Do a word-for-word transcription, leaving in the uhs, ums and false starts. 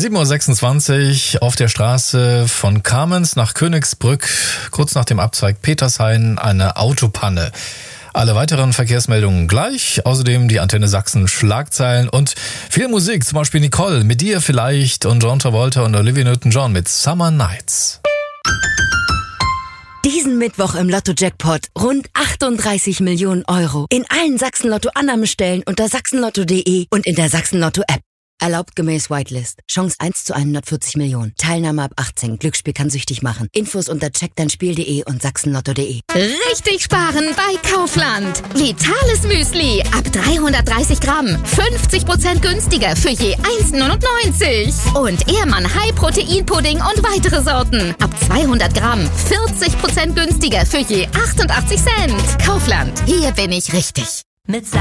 sieben Uhr sechsundzwanzig auf der Straße von Kamenz nach Königsbrück, kurz nach dem Abzweig Petershain, eine Autopanne. Alle weiteren Verkehrsmeldungen gleich, außerdem die Antenne Sachsen Schlagzeilen und viel Musik, zum Beispiel Nicole mit dir vielleicht und John Travolta und Olivia Newton-John mit Summer Nights. Diesen Mittwoch im Lotto-Jackpot rund achtunddreißig Millionen Euro. In allen Sachsen-Lotto-Annahmestellen unter sachsenlotto punkt de und in der Sachsen-Lotto-App. Erlaubt gemäß Whitelist. Chance eins zu hundertvierzig Millionen. Teilnahme ab achtzehn. Glücksspiel kann süchtig machen. Infos unter check dein spiel punkt de und sachsenlotto punkt de. Richtig sparen bei Kaufland. Vitales Müsli ab dreihundertdreißig Gramm. fünfzig Prozent günstiger für je eins neunundneunzig. Und Ehrmann High Protein Pudding und weitere Sorten. Ab zweihundert Gramm. vierzig Prozent günstiger für je achtundachtzig Cent. Kaufland. Hier bin ich richtig. Mit